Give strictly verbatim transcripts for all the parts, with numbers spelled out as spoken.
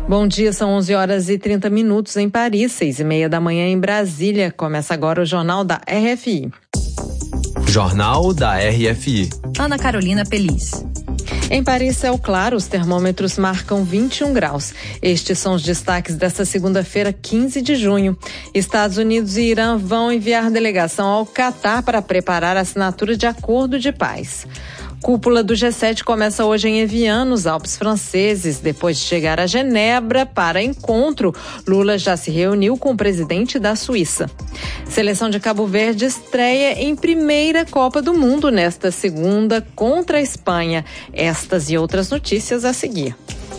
Bom dia, são onze horas e trinta minutos em Paris, seis e meia da manhã em Brasília. Começa agora o Jornal da R F I. Jornal da R F I. Ana Carolina Peliz. Em Paris, céu claro, os termômetros marcam vinte e um graus. Estes são os destaques desta segunda-feira, quinze de junho. Estados Unidos e Irã vão enviar delegação ao Catar para preparar a assinatura de acordo de paz. Cúpula do G sete começa hoje em Evian, nos Alpes franceses. Depois de chegar a Genebra para encontro, Lula já se reuniu com o presidente da Suíça. Seleção de Cabo Verde estreia em primeira Copa do Mundo nesta segunda contra a Espanha. Estas e outras notícias a seguir.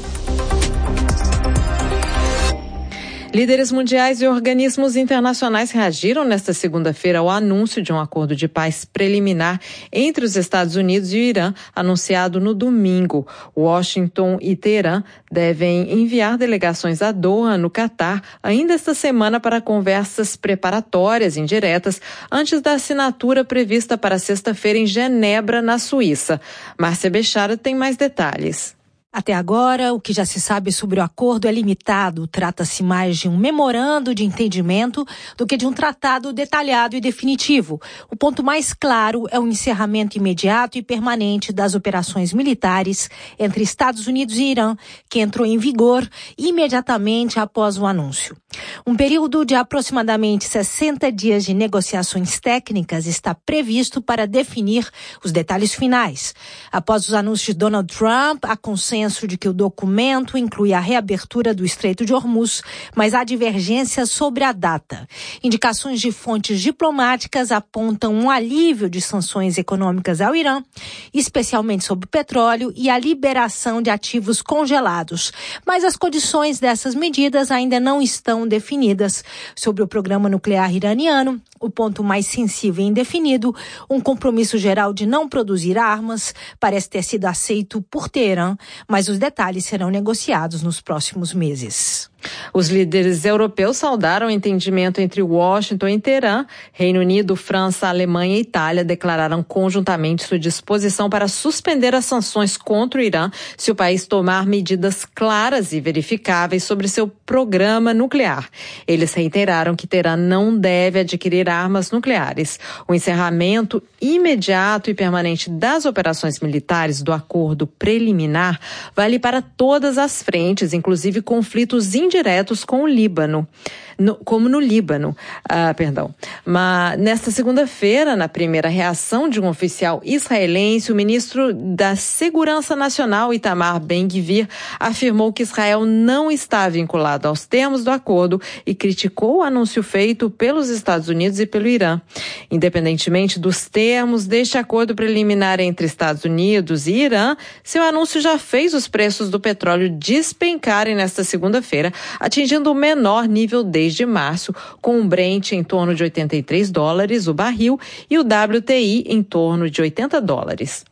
Líderes mundiais e organismos internacionais reagiram nesta segunda-feira ao anúncio de um acordo de paz preliminar entre os Estados Unidos e o Irã, anunciado no domingo. Washington e Teherã devem enviar delegações a Doha, no Catar, ainda esta semana para conversas preparatórias indiretas antes da assinatura prevista para sexta-feira em Genebra, na Suíça. Márcia Bechara tem mais detalhes. Até agora, o que já se sabe sobre o acordo é limitado. Trata-se mais de um memorando de entendimento do que de um tratado detalhado e definitivo. O ponto mais claro é o encerramento imediato e permanente das operações militares entre Estados Unidos e Irã, que entrou em vigor imediatamente após o anúncio. Um período de aproximadamente sessenta dias de negociações técnicas está previsto para definir os detalhes finais. Após os anúncios de Donald Trump, há consenso de que o documento inclui a reabertura do Estreito de Hormuz, mas há divergências sobre a data. Indicações de fontes diplomáticas apontam um alívio de sanções econômicas ao Irã, especialmente sobre o petróleo e a liberação de ativos congelados. Mas as condições dessas medidas ainda não estão definidas. Sobre o programa nuclear iraniano, o ponto mais sensível e indefinido, um compromisso geral de não produzir armas, parece ter sido aceito por Teherã, mas os detalhes serão negociados nos próximos meses. Os líderes europeus saudaram o entendimento entre Washington e Teherã. Reino Unido, França, Alemanha e Itália declararam conjuntamente sua disposição para suspender as sanções contra o Irã se o país tomar medidas claras e verificáveis sobre seu programa nuclear. Eles reiteraram que Teherã não deve adquirir armas nucleares. O encerramento imediato e permanente das operações militares do acordo preliminar vale para todas as frentes, inclusive conflitos indiretos diretos com o Líbano, no, como no Líbano, ah, perdão. Mas nesta segunda-feira, na primeira reação de um oficial israelense, o ministro da Segurança Nacional, Itamar Ben-Gvir, afirmou que Israel não está vinculado aos termos do acordo e criticou o anúncio feito pelos Estados Unidos e pelo Irã. Independentemente dos termos deste acordo preliminar entre Estados Unidos e Irã, seu anúncio já fez os preços do petróleo despencarem nesta segunda-feira, atingindo o menor nível desde março, com o Brent em torno de oitenta e três dólares o barril e o W T I em torno de oitenta dólares.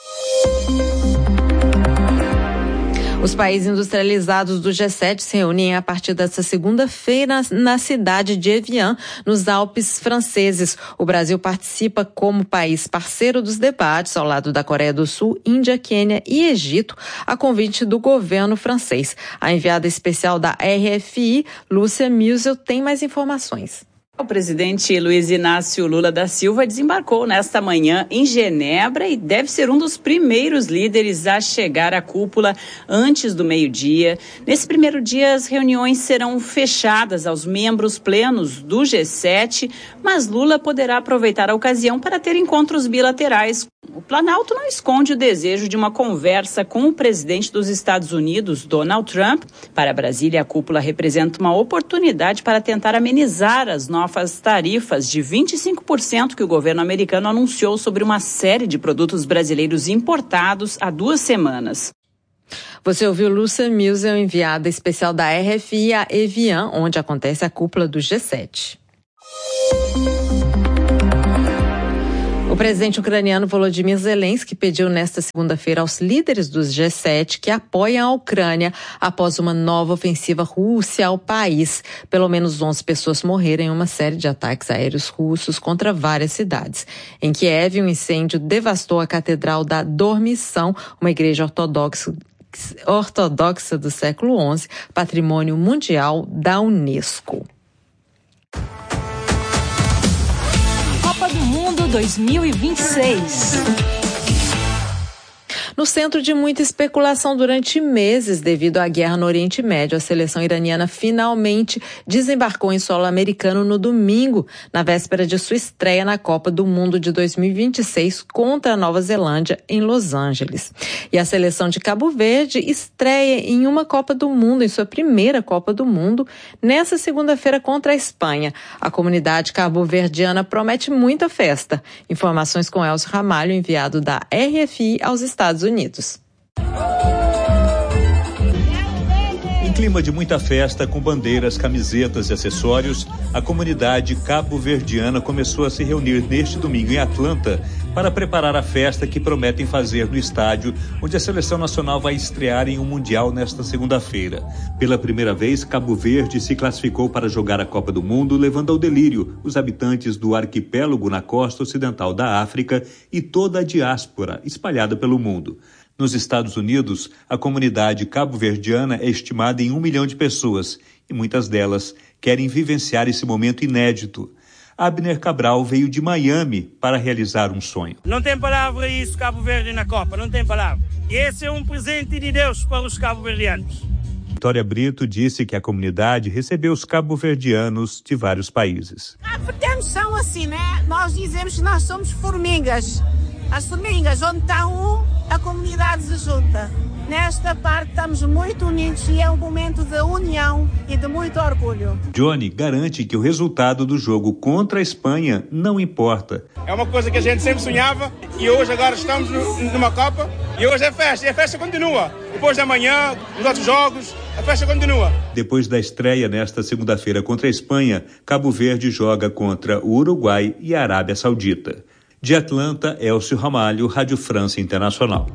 Os países industrializados do G sete se reúnem a partir desta segunda-feira na cidade de Evian, nos Alpes franceses. O Brasil participa como país parceiro dos debates, ao lado da Coreia do Sul, Índia, Quênia e Egito, a convite do governo francês. A enviada especial da R F I, Lúcia Miusel, tem mais informações. O presidente Luiz Inácio Lula da Silva desembarcou nesta manhã em Genebra e deve ser um dos primeiros líderes a chegar à cúpula antes do meio-dia. Nesse primeiro dia, as reuniões serão fechadas aos membros plenos do G sete, mas Lula poderá aproveitar a ocasião para ter encontros bilaterais. O Planalto não esconde o desejo de uma conversa com o presidente dos Estados Unidos, Donald Trump. Para Brasília, a cúpula representa uma oportunidade para tentar amenizar as novas novas tarifas de vinte e cinco por cento que o governo americano anunciou sobre uma série de produtos brasileiros importados há duas semanas. Você ouviu Lúcia Miusel, enviada especial da R F I a Evian, onde acontece a cúpula do G sete. O presidente ucraniano Volodymyr Zelensky pediu nesta segunda-feira aos líderes dos G sete que apoiem a Ucrânia após uma nova ofensiva russa ao país. Pelo menos onze pessoas morreram em uma série de ataques aéreos russos contra várias cidades. Em Kiev, um incêndio devastou a Catedral da Dormição, uma igreja ortodoxa ortodoxa do século onze, patrimônio mundial da Unesco. Copa do Mundo dois mil e vinte e seis. No centro de muita especulação durante meses devido à guerra no Oriente Médio, a seleção iraniana finalmente desembarcou em solo americano no domingo, na véspera de sua estreia na Copa do Mundo de dois mil e vinte e seis contra a Nova Zelândia, em Los Angeles. E a seleção de Cabo Verde estreia em uma Copa do Mundo, em sua primeira Copa do Mundo, nessa segunda-feira contra a Espanha. A comunidade cabo-verdiana promete muita festa. Informações com Elcio Ramalho, enviado da R F I aos Estados Unidos. Em clima de muita festa, com bandeiras, camisetas e acessórios, a comunidade cabo-verdiana começou a se reunir neste domingo em Atlanta para preparar a festa que prometem fazer no estádio, onde a seleção nacional vai estrear em um Mundial nesta segunda-feira. Pela primeira vez, Cabo Verde se classificou para jogar a Copa do Mundo, levando ao delírio os habitantes do arquipélago na costa ocidental da África e toda a diáspora espalhada pelo mundo. Nos Estados Unidos, a comunidade cabo-verdiana é estimada em um milhão de pessoas e muitas delas querem vivenciar esse momento inédito. Abner Cabral veio de Miami para realizar um sonho. Não tem palavra isso, Cabo Verde na Copa, não tem palavra. Esse é um presente de Deus para os cabo-verdianos. Vitória Brito disse que a comunidade recebeu os cabo-verdianos de vários países. Cabo-verdianos são assim, né? Nós dizemos que nós somos formigas. As formigas, onde está um, a comunidade se junta. Nesta parte estamos muito unidos e é um momento de união e de muito orgulho. Johnny garante que o resultado do jogo contra a Espanha não importa. É uma coisa que a gente sempre sonhava e hoje agora estamos numa Copa e hoje é festa e a festa continua. Depois da manhã, nos outros jogos, a festa continua. Depois da estreia nesta segunda-feira contra a Espanha, Cabo Verde joga contra o Uruguai e a Arábia Saudita. De Atlanta, Elcio Ramalho, Rádio França Internacional.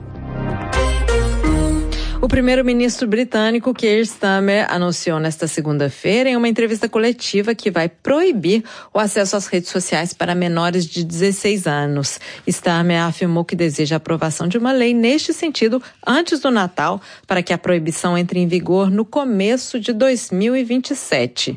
O primeiro-ministro britânico Keir Starmer anunciou nesta segunda-feira em uma entrevista coletiva que vai proibir o acesso às redes sociais para menores de dezesseis anos. Starmer afirmou que deseja a aprovação de uma lei neste sentido antes do Natal, para que a proibição entre em vigor no começo de dois mil e vinte e sete.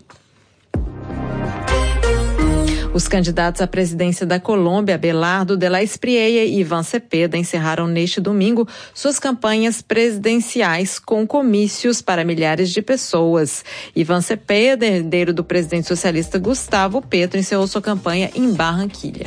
Os candidatos à presidência da Colômbia, Abelardo de la Espriella e Iván Cepeda, encerraram neste domingo suas campanhas presidenciais com comícios para milhares de pessoas. Iván Cepeda, herdeiro do presidente socialista Gustavo Petro, encerrou sua campanha em Barranquilha.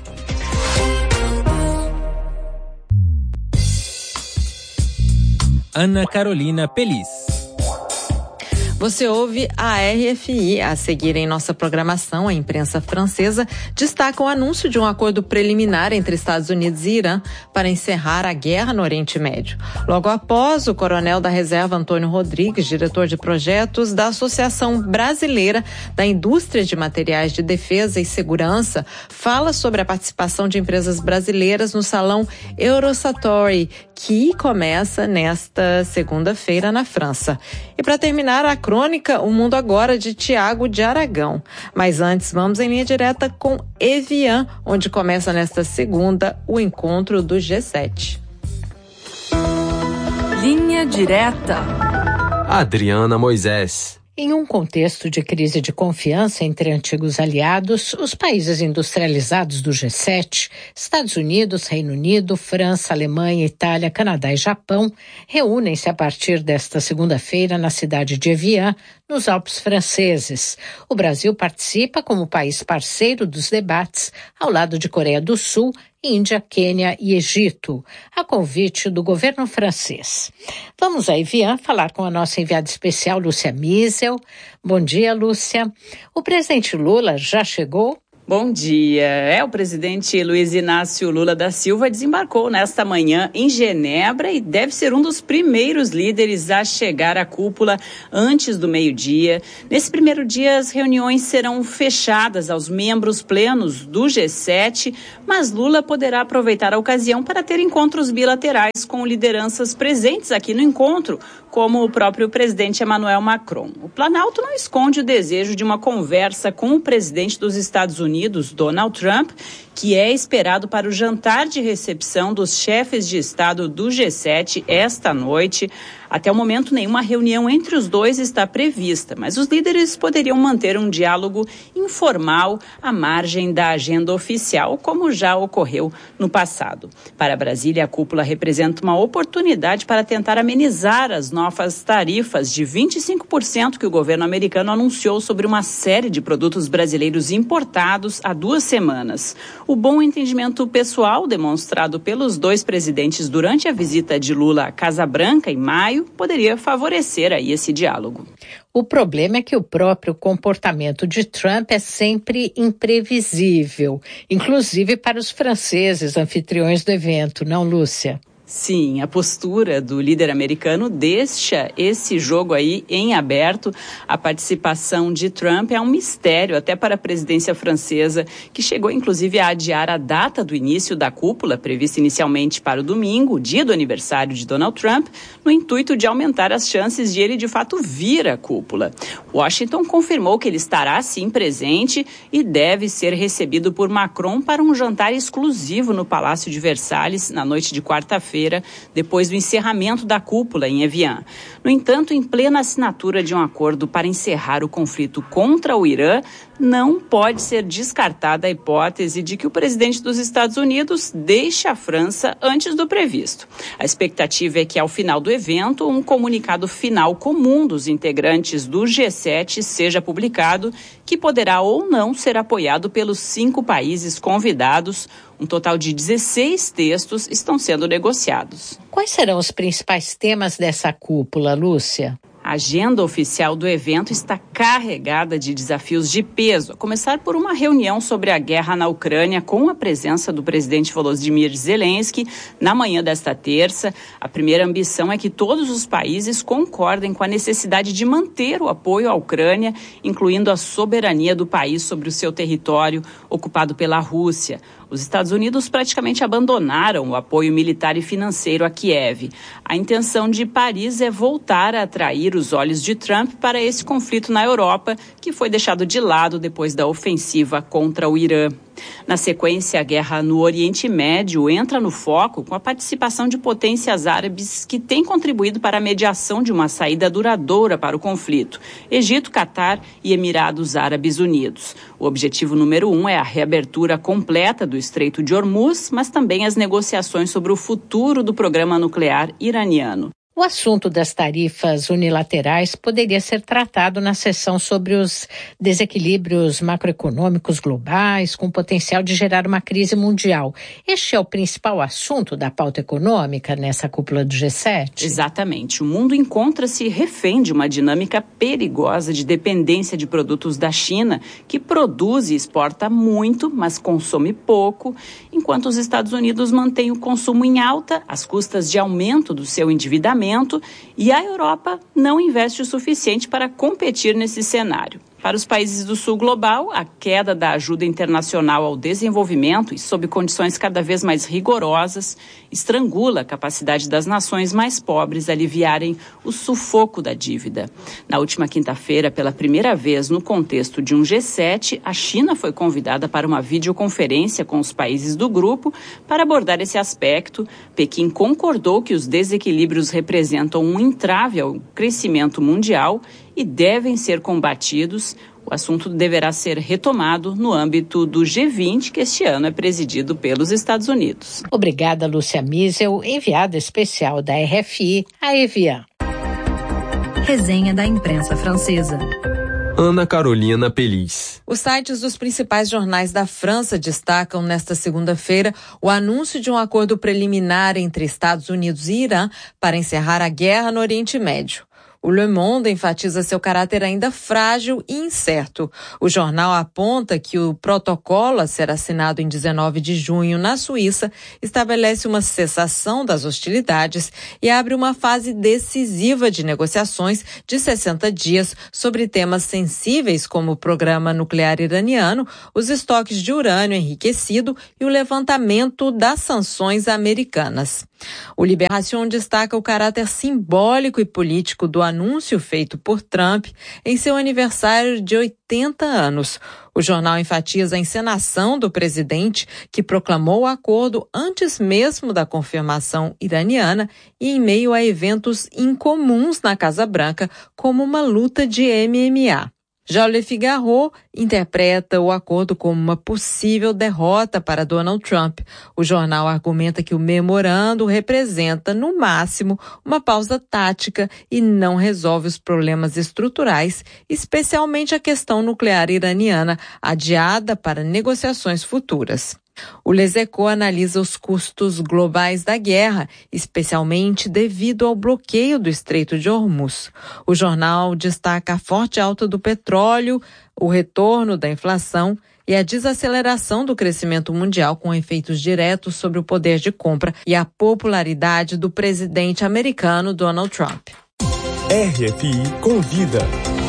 Ana Carolina Peliz. Você ouve a R F I. A seguir em nossa programação, a imprensa francesa destaca o anúncio de um acordo preliminar entre Estados Unidos e Irã para encerrar a guerra no Oriente Médio. Logo após, o coronel da reserva Antônio Rodrigues, diretor de projetos da Associação Brasileira da Indústria de Materiais de Defesa e Segurança, fala sobre a participação de empresas brasileiras no Salão Eurosatory, que começa nesta segunda-feira na França. E para terminar a crônica, O Mundo Agora, de Tiago de Aragão. Mas antes, vamos em linha direta com Evian, onde começa nesta segunda o encontro do G sete. Linha direta. Adriana Moisés. Em um contexto de crise de confiança entre antigos aliados, os países industrializados do G sete, Estados Unidos, Reino Unido, França, Alemanha, Itália, Canadá e Japão, reúnem-se a partir desta segunda-feira na cidade de Evian, nos Alpes franceses. O Brasil participa como país parceiro dos debates, ao lado de Coreia do Sul, Índia, Quênia e Egito, a convite do governo francês. Vamos a Evian falar com a nossa enviada especial, Lúcia Miesel. Bom dia, Lúcia. O presidente Lula já chegou? Bom dia. É, o presidente Luiz Inácio Lula da Silva desembarcou nesta manhã em Genebra e deve ser um dos primeiros líderes a chegar à cúpula antes do meio-dia. Nesse primeiro dia, as reuniões serão fechadas aos membros plenos do G sete, mas Lula poderá aproveitar a ocasião para ter encontros bilaterais com lideranças presentes aqui no encontro, como o próprio presidente Emmanuel Macron. O Planalto não esconde o desejo de uma conversa com o presidente dos Estados Unidos, Donald Trump, que é esperado para o jantar de recepção dos chefes de Estado do G sete esta noite. Até o momento, nenhuma reunião entre os dois está prevista, mas os líderes poderiam manter um diálogo informal à margem da agenda oficial, como já ocorreu no passado. Para Brasília, a cúpula representa uma oportunidade para tentar amenizar as novas tarifas de vinte e cinco por cento que o governo americano anunciou sobre uma série de produtos brasileiros importados há duas semanas. O bom entendimento pessoal demonstrado pelos dois presidentes durante a visita de Lula à Casa Branca em maio poderia favorecer aí esse diálogo. O problema é que o próprio comportamento de Trump é sempre imprevisível, inclusive para os franceses anfitriões do evento, não, Lúcia? Sim, a postura do líder americano deixa esse jogo aí em aberto. A participação de Trump é um mistério até para a presidência francesa, que chegou inclusive a adiar a data do início da cúpula, prevista inicialmente para o domingo, dia do aniversário de Donald Trump, no intuito de aumentar as chances de ele de fato vir à cúpula. Washington confirmou que ele estará sim presente e deve ser recebido por Macron para um jantar exclusivo no Palácio de Versalhes na noite de quarta-feira, depois do encerramento da cúpula em Evian. No entanto, em plena assinatura de um acordo para encerrar o conflito contra o Irã, não pode ser descartada a hipótese de que o presidente dos Estados Unidos deixe a França antes do previsto. A expectativa é que, ao final do evento, um comunicado final comum dos integrantes do G sete seja publicado, que poderá ou não ser apoiado pelos cinco países convidados. Um total de dezesseis textos estão sendo negociados. Quais serão os principais temas dessa cúpula, Lúcia? A agenda oficial do evento está carregada de desafios de peso, a começar por uma reunião sobre a guerra na Ucrânia com a presença do presidente Volodymyr Zelensky na manhã desta terça. A primeira ambição é que todos os países concordem com a necessidade de manter o apoio à Ucrânia, incluindo a soberania do país sobre o seu território ocupado pela Rússia. Os Estados Unidos praticamente abandonaram o apoio militar e financeiro a Kiev. A intenção de Paris é voltar a atrair os olhos de Trump para esse conflito na Europa, que foi deixado de lado depois da ofensiva contra o Irã. Na sequência, a guerra no Oriente Médio entra no foco com a participação de potências árabes que têm contribuído para a mediação de uma saída duradoura para o conflito: Egito, Catar e Emirados Árabes Unidos. O objetivo número um é a reabertura completa do Estreito de Hormuz, mas também as negociações sobre o futuro do programa nuclear iraniano. O assunto das tarifas unilaterais poderia ser tratado na sessão sobre os desequilíbrios macroeconômicos globais, com potencial de gerar uma crise mundial. Este é o principal assunto da pauta econômica nessa cúpula do G sete? Exatamente. O mundo encontra-se refém de uma dinâmica perigosa de dependência de produtos da China, que produz e exporta muito, mas consome pouco, enquanto os Estados Unidos mantêm o consumo em alta, às custas de aumento do seu endividamento, e a Europa não investe o suficiente para competir nesse cenário. Para os países do sul global, a queda da ajuda internacional ao desenvolvimento e sob condições cada vez mais rigorosas estrangula a capacidade das nações mais pobres aliviarem o sufoco da dívida. Na última quinta-feira, pela primeira vez no contexto de um G sete, a China foi convidada para uma videoconferência com os países do grupo para abordar esse aspecto. Pequim concordou que os desequilíbrios representam um entrave ao crescimento mundial e devem ser combatidos. O assunto deverá ser retomado no âmbito do G vinte, que este ano é presidido pelos Estados Unidos. Obrigada, Lúcia Miesel, enviada especial da R F I a Evian. Resenha da imprensa francesa. Ana Carolina Pelis. Os sites dos principais jornais da França destacam nesta segunda-feira o anúncio de um acordo preliminar entre Estados Unidos e Irã para encerrar a guerra no Oriente Médio. O Le Monde enfatiza seu caráter ainda frágil e incerto. O jornal aponta que o protocolo a ser assinado em dezenove de junho na Suíça estabelece uma cessação das hostilidades e abre uma fase decisiva de negociações de sessenta dias sobre temas sensíveis como o programa nuclear iraniano, os estoques de urânio enriquecido e o levantamento das sanções americanas. O Libération destaca o caráter simbólico e político do anúncio feito por Trump em seu aniversário de oitenta anos. O jornal enfatiza a encenação do presidente, que proclamou o acordo antes mesmo da confirmação iraniana e em meio a eventos incomuns na Casa Branca, como uma luta de M M A. Já o Le Figaro interpreta o acordo como uma possível derrota para Donald Trump. O jornal argumenta que o memorando representa, no máximo, uma pausa tática e não resolve os problemas estruturais, especialmente a questão nuclear iraniana, adiada para negociações futuras. O Les Echos analisa os custos globais da guerra, especialmente devido ao bloqueio do Estreito de Hormuz. O jornal destaca a forte alta do petróleo, o retorno da inflação e a desaceleração do crescimento mundial com efeitos diretos sobre o poder de compra e a popularidade do presidente americano Donald Trump. R F I Convida.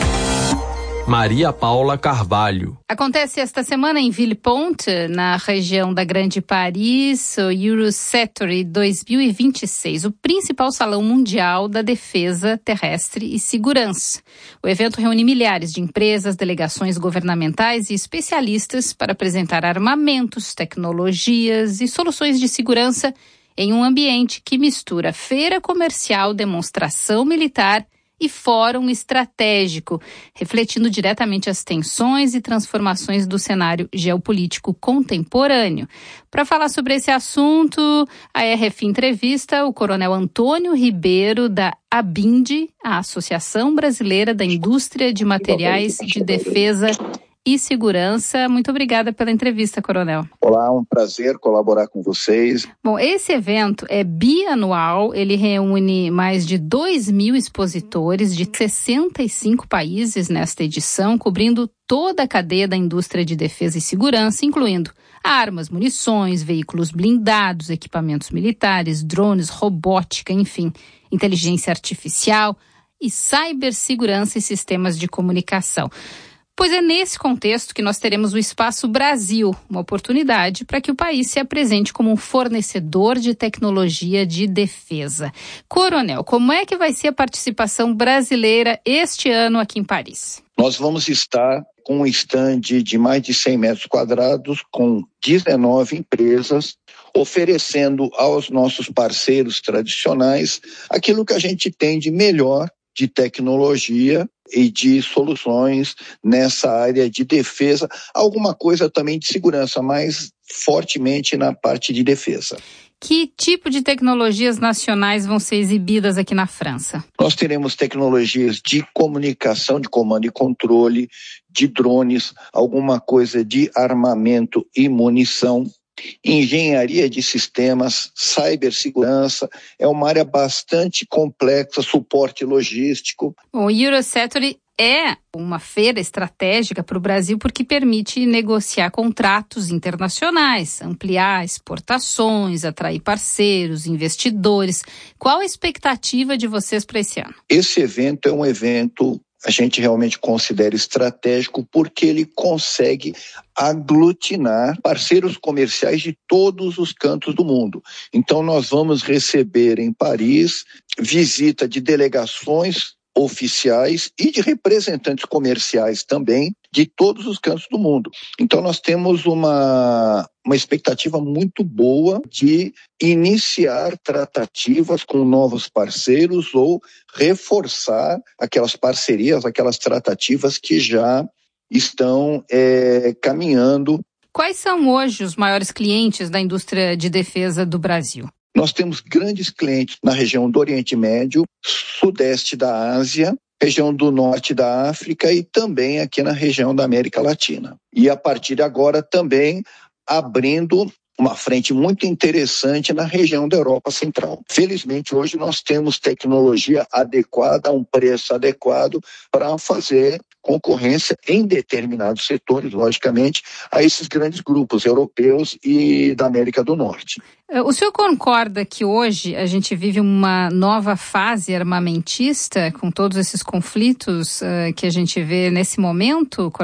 Maria Paula Carvalho. Acontece esta semana em Villepinte, na região da Grande Paris, o Eurosatory dois mil e vinte e seis, o principal salão mundial da defesa terrestre e segurança. O evento reúne milhares de empresas, delegações governamentais e especialistas para apresentar armamentos, tecnologias e soluções de segurança em um ambiente que mistura feira comercial, demonstração militar e fórum estratégico, refletindo diretamente as tensões e transformações do cenário geopolítico contemporâneo. Para falar sobre esse assunto, a R F I entrevista o coronel Antônio Ribeiro, da ABINDE, a Associação Brasileira da Indústria de Materiais de Defesa e Segurança. Muito obrigada pela entrevista, coronel. Olá, um prazer colaborar com vocês. Bom, esse evento é bianual, ele reúne mais de dois mil expositores de sessenta e cinco países nesta edição, cobrindo toda a cadeia da indústria de defesa e segurança, incluindo armas, munições, veículos blindados, equipamentos militares, drones, robótica, enfim, inteligência artificial e cibersegurança e sistemas de comunicação. Pois é nesse contexto que nós teremos o Espaço Brasil, uma oportunidade para que o país se apresente como um fornecedor de tecnologia de defesa. Coronel, como é que vai ser a participação brasileira este ano aqui em Paris? Nós vamos estar com um estande de mais de cem metros quadrados, com dezenove empresas, oferecendo aos nossos parceiros tradicionais aquilo que a gente tem de melhor de tecnologia e de soluções nessa área de defesa, alguma coisa também de segurança, mas fortemente na parte de defesa. Que tipo de tecnologias nacionais vão ser exibidas aqui na França? Nós teremos tecnologias de comunicação, de comando e controle, de drones, alguma coisa de armamento e munição, engenharia de sistemas, cibersegurança, é uma área bastante complexa, suporte logístico. O Eurosatory é uma feira estratégica para o Brasil porque permite negociar contratos internacionais, ampliar exportações, atrair parceiros, investidores. Qual a expectativa de vocês para esse ano? Esse evento é um evento a gente realmente considera estratégico porque ele consegue aglutinar parceiros comerciais de todos os cantos do mundo. Então nós vamos receber em Paris visita de delegações oficiais e de representantes comerciais também de todos os cantos do mundo. Então nós temos uma, uma expectativa muito boa de iniciar tratativas com novos parceiros ou reforçar aquelas parcerias, aquelas tratativas que já estão é, caminhando. Quais são hoje os maiores clientes da indústria de defesa do Brasil? Nós temos grandes clientes na região do Oriente Médio, sudeste da Ásia, região do norte da África e também aqui na região da América Latina. E a partir de agora também abrindo uma frente muito interessante na região da Europa Central. Felizmente hoje nós temos tecnologia adequada, a um preço adequado para fazer concorrência em determinados setores, logicamente, a esses grandes grupos europeus e da América do Norte. O senhor concorda que hoje a gente vive uma nova fase armamentista com todos esses conflitos uh, que a gente vê nesse momento, coronel?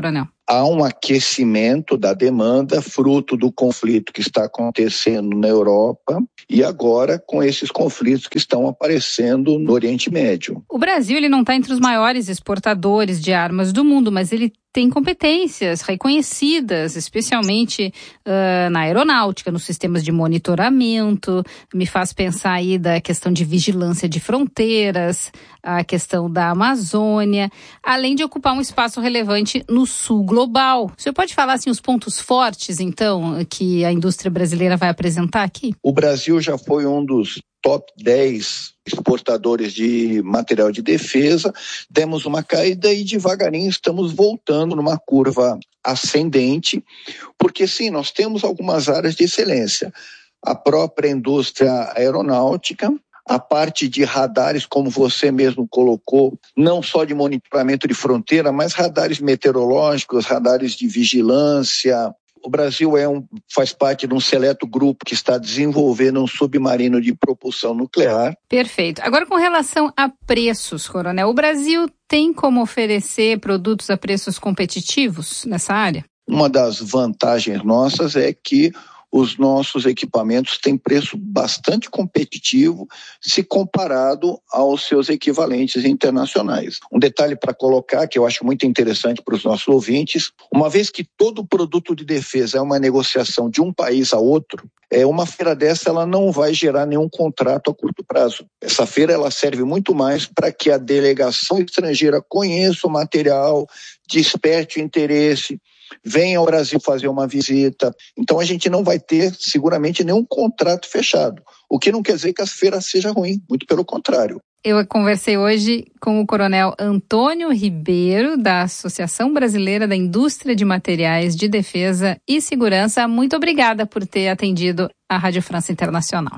há um aquecimento da demanda, fruto do conflito que está acontecendo na Europa e agora com esses conflitos que estão aparecendo no Oriente Médio. O Brasil ele não está entre os maiores exportadores de armas do mundo, mas ele tem competências reconhecidas, especialmente uh, na aeronáutica, nos sistemas de monitoramento. Me faz pensar aí da questão de vigilância de fronteiras, a questão da Amazônia, além de ocupar um espaço relevante no sul global. O senhor pode falar assim, os pontos fortes, então, que a indústria brasileira vai apresentar aqui? O Brasil já foi um dos top dez exportadores de material de defesa, demos uma caída e devagarinho estamos voltando numa curva ascendente, porque sim, nós temos algumas áreas de excelência. A própria indústria aeronáutica, a parte de radares, como você mesmo colocou, não só de monitoramento de fronteira, mas radares meteorológicos, radares de vigilância. O Brasil é um, faz parte de um seleto grupo que está desenvolvendo um submarino de propulsão nuclear. Perfeito. Agora, com relação a preços, Coronel, o Brasil tem como oferecer produtos a preços competitivos nessa área? Uma das vantagens nossas é que os nossos equipamentos têm preço bastante competitivo se comparado aos seus equivalentes internacionais. Um detalhe para colocar, que eu acho muito interessante para os nossos ouvintes, uma vez que todo produto de defesa é uma negociação de um país a outro, é, uma feira dessa ela não vai gerar nenhum contrato a curto prazo. Essa feira ela serve muito mais para que a delegação estrangeira conheça o material, desperte o interesse, venha ao Brasil fazer uma visita. Então a gente não vai ter seguramente nenhum contrato fechado, o que não quer dizer que a feira seja ruim, muito pelo contrário. Eu conversei hoje com o Coronel Antônio Ribeiro, da Associação Brasileira da Indústria de Materiais de Defesa e Segurança. Muito obrigada por ter atendido a Rádio França Internacional.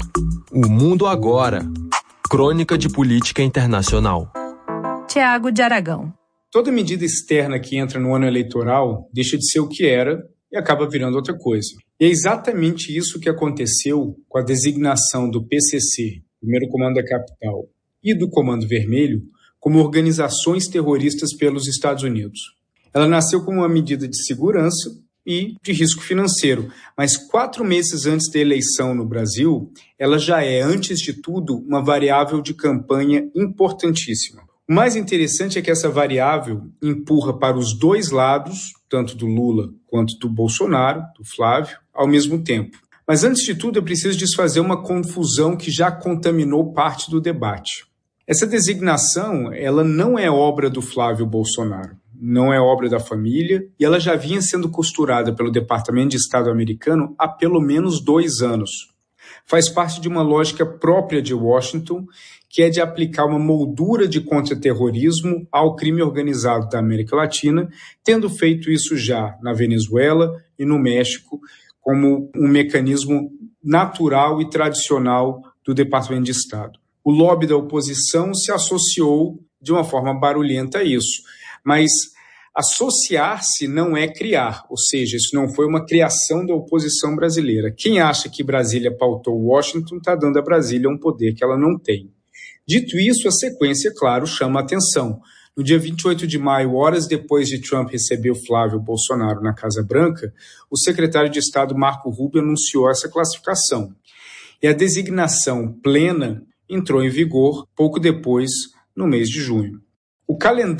O Mundo Agora. Crônica de Política Internacional. Tiago de Aragão. Toda medida externa que entra no ano eleitoral deixa de ser o que era e acaba virando outra coisa. E é exatamente isso que aconteceu com a designação do P C C, Primeiro Comando da Capital, e do Comando Vermelho como organizações terroristas pelos Estados Unidos. Ela nasceu como uma medida de segurança e de risco financeiro, mas quatro meses antes da eleição no Brasil, ela já é, antes de tudo, uma variável de campanha importantíssima. O mais interessante é que essa variável empurra para os dois lados, tanto do Lula quanto do Bolsonaro, do Flávio, ao mesmo tempo. Mas antes de tudo é preciso desfazer uma confusão que já contaminou parte do debate. Essa designação, ela não é obra do Flávio Bolsonaro, não é obra da família, e ela já vinha sendo costurada pelo Departamento de Estado americano há pelo menos dois anos. Faz parte de uma lógica própria de Washington, que é de aplicar uma moldura de contra-terrorismo ao crime organizado da América Latina, tendo feito isso já na Venezuela e no México, como um mecanismo natural e tradicional do Departamento de Estado. O lobby da oposição se associou de uma forma barulhenta a isso, mas associar-se não é criar, ou seja, isso não foi uma criação da oposição brasileira. Quem acha que Brasília pautou Washington está dando a Brasília um poder que ela não tem. Dito isso, a sequência, claro, chama a atenção. No dia vinte e oito de maio, horas depois de Trump receber o Flávio Bolsonaro na Casa Branca, o secretário de Estado Marco Rubio anunciou essa classificação. E a designação plena entrou em vigor pouco depois, no mês de junho. O calendário